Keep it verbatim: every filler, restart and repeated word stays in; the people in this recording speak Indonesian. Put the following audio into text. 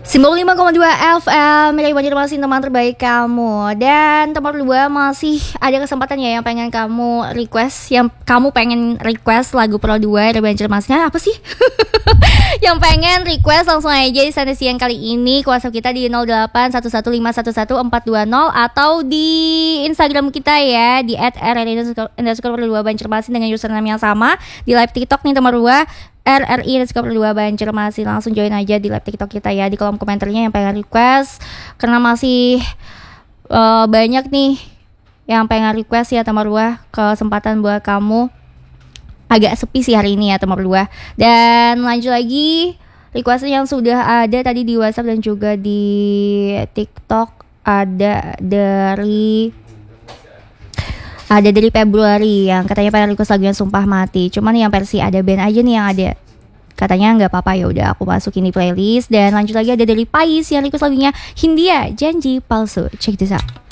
sembilan puluh lima koma dua F M Milik Banjarmasin, teman terbaik kamu. Dan teman dua masih ada kesempatan ya yang pengen kamu request, yang kamu pengen request lagu Pro dua dari Banjarmasin. Apa sih? Yang pengen request langsung aja di sana siang kali ini ke WhatsApp kita di nol delapan satu satu lima satu satu empat dua nol atau di Instagram kita ya di et r r i underscore Pro dua Banjarmasin dengan username yang sama. Di live TikTok nih teman dua R R I underscore dua Banjarmasin, langsung join aja di live TikTok kita ya, di kolom komentarnya yang pengen request, karena masih uh, banyak nih yang pengen request ya teman dua. Kesempatan buat kamu agak sepi sih hari ini ya teman dua. Dan lanjut lagi request yang sudah ada tadi di WhatsApp dan juga di TikTok. Ada dari Ada dari Februari yang katanya pengen request lagu yang Sumpah Mati. Cuman yang versi ada band aja nih yang ada. Katanya nggak apa-apa, ya udah aku masukin di playlist. Dan lanjut lagi ada dari Pais yang request lagunya Hindia Janji Palsu. Check this out.